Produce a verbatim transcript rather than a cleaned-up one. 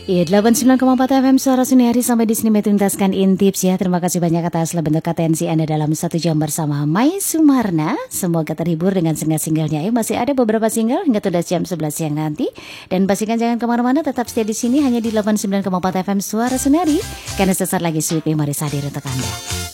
Iya, delapan puluh sembilan koma empat F M Suara Sunnari. Sampai di sini menuntaskan Intips ya. Terima kasih banyak atas bentuk atensi Anda dalam satu jam bersama Mai Sumarna. Semoga terhibur dengan single-singlenya ya. Masih ada beberapa single hingga tujuh jam sebelas siang nanti. Dan pastikan jangan kemana-mana, tetap stay di sini hanya di delapan puluh sembilan koma empat F M Suara Sunnari. Karena sesaat lagi Sweet Memories hadir untuk Anda.